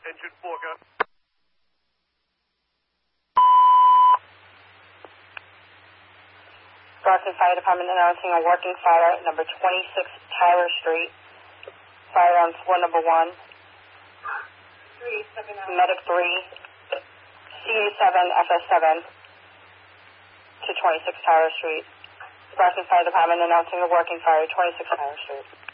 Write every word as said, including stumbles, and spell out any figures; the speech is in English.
Engine four, go. Brockton Fire Department announcing a working fire at number twenty-six Tyler Street. Fire on floor number one. Medic three, C A seven, F S seven to twenty-six Tyler Street. Brockton Fire Department announcing a working fire at twenty-six Tyler Street.